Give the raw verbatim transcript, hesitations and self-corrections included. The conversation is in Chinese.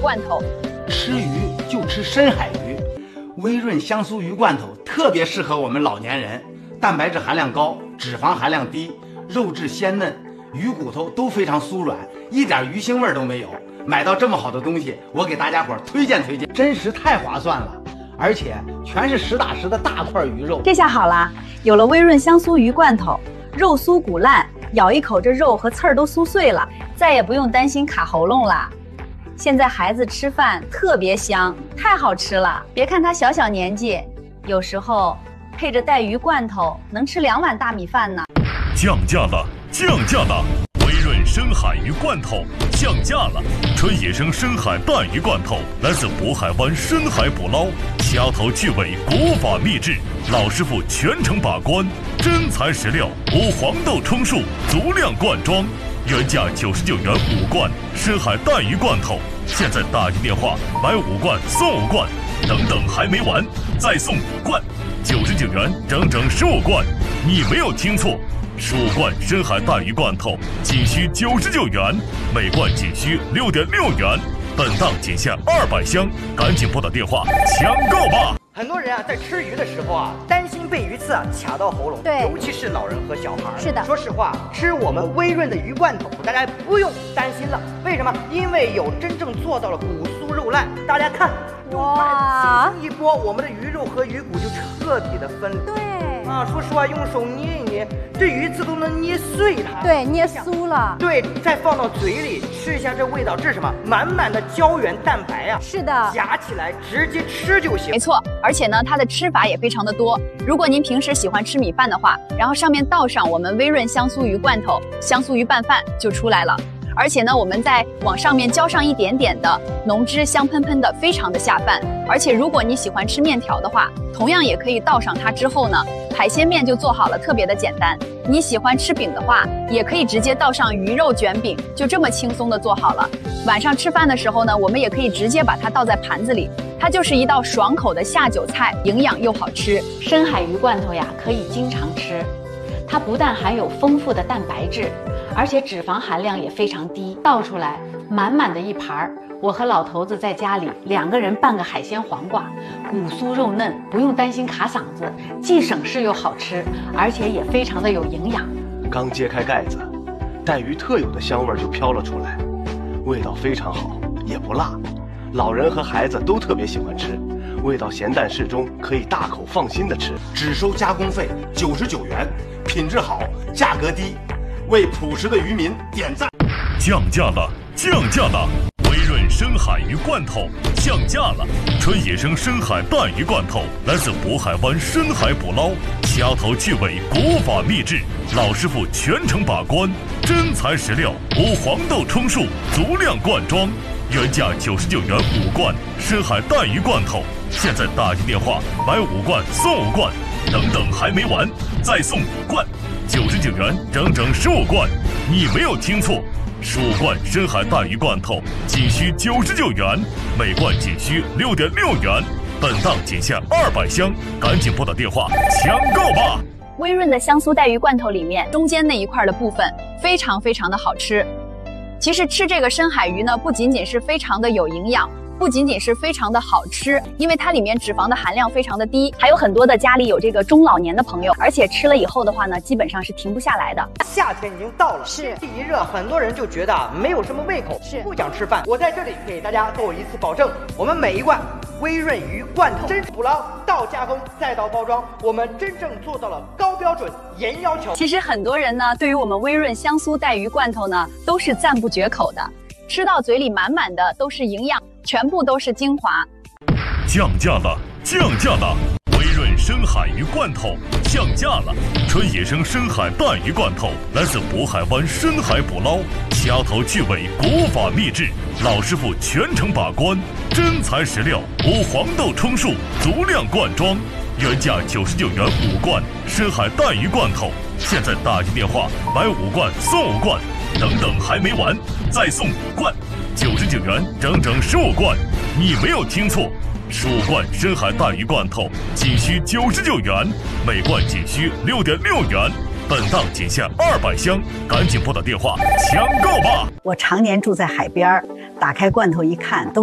罐头。 吃鱼就吃深海鱼，微润香酥鱼罐头特别适合我们老年人，蛋白质含量高，脂肪含量低，肉质鲜嫩，鱼骨头都非常酥软，一点鱼腥味都没有。买到这么好的东西，我给大家伙推荐推荐，真是太划算了，而且全是实打实的大块鱼肉。 这下好啦，有了微润香酥鱼罐头，肉酥骨烂，咬一口这肉和刺儿都酥碎了，再也不用担心卡喉咙啦。现在孩子吃饭特别香，太好吃了。别看他小小年纪，有时候配着带鱼罐头能吃两碗大米饭呢。 降价了，降价了！微润深海鱼罐头降价了，纯野生深海带鱼罐头来自渤海湾深海捕捞，掐头去尾，国法秘制，老师傅全程把关，真材实料，无黄豆充数，足量灌装。原价九十九元五罐深海带鱼罐头，现在打进电话买五罐送五罐，等等还没完，再送五罐，九十九元整整十五罐，你没有听错，十五罐深海带鱼罐头仅需九十九元，每罐仅需六点六元，本档仅限二百箱，赶紧拨打电话抢购吧！ 很多人啊，在吃鱼的时候啊，担心被鱼刺啊卡到喉咙， 对， 尤其是老人和小孩。 是的， 说实话，吃我们微润的鱼罐头，大家不用担心了。为什么？因为有真正做到了骨酥肉烂。大家看，用筷子轻轻一拨，我们的鱼肉和鱼骨就彻底的分离。 对。 啊，说实话，用手捏一捏，这鱼刺都能捏碎它。 对，捏酥了。 对，再放到嘴里吃一下，这味道，这是什么？满满的胶原蛋白啊！ 是的， 夹起来直接吃就行。 没错，而且呢，它的吃法也非常的多。如果您平时喜欢吃米饭的话，然后上面倒上我们微润香酥鱼罐头、香酥鱼拌饭就出来了。而且呢，我们再往上面浇上一点点的浓汁，香喷喷的，非常的下饭。而且如果你喜欢吃面条的话，同样也可以倒上它之后呢，海鲜面就做好了，特别的简单。你喜欢吃饼的话，也可以直接倒上鱼肉卷饼，就这么轻松的做好了。晚上吃饭的时候呢，我们也可以直接把它倒在盘子里，它就是一道爽口的下酒菜，营养又好吃。 深海鱼罐头呀，可以经常吃，它不但含有丰富的蛋白质，而且脂肪含量也非常低，倒出来满满的一盘儿。我和老头子在家里两个人拌个海鲜黄瓜，骨酥肉嫩，不用担心卡嗓子，既省事又好吃，而且也非常的有营养。 刚揭开盖子，带鱼特有的香味就飘了出来，味道非常好，也不辣，老人和孩子都特别喜欢吃，味道咸淡适中，可以大口放心的吃。 只收加工费九十九元，品质好，价格低，为朴实的渔民点赞。 降价了，降价了！微润深海鱼罐头降价了，纯野生深海带鱼罐头来自渤海湾深海捕捞，掐头去尾，国法秘制，老师傅全程把关，真材实料，无黄豆充数，足量灌装。原价九十九元五罐深海带鱼罐头，现在打进电话买五罐送五罐，等等还没完，再送五罐，九十九元整整十五罐，你没有听错。十五罐深海带鱼罐头仅需九十九元，每罐仅需六点六元，本档仅限二百箱，赶紧拨打电话抢购吧！ 微润的香酥带鱼罐头里面中间那一块的部分非常非常的好吃。其实吃这个深海鱼呢，不仅仅是非常的有营养，不仅仅是非常的好吃，因为它里面脂肪的含量非常的低，还有很多的家里有这个中老年的朋友，而且吃了以后的话呢，基本上是停不下来的。 夏天已经到了， 是天气一热，很多人就觉得啊没有什么胃口， 是不想吃饭。我在这里给大家做一次保证，我们每一罐微润鱼罐头真捕捞到加工再到包装，我们真正做到了高标准严要求。 其实很多人呢，对于我们微润香酥带鱼罐头呢，都是赞不绝口的，吃到嘴里满满的都是营养，全部都是精华。 降价了，降价了！微润深海鱼罐头降价了，纯野生深海带鱼罐头来自渤海湾深海捕捞，掐头去尾，国法秘制，老师傅全程把关，真材实料，无黄豆充数，足量灌装。原价九十九元五罐深海带鱼罐头，现在打进电话买五罐送五罐，等等还没完，再送五罐，九十九元整整十五罐，你没有听错。十五罐深海带鱼罐头仅需九十九元，每罐仅需六点六元，本档仅限二百箱，赶紧拨打电话抢购吧！ 我常年住在海边，打开罐头一看，都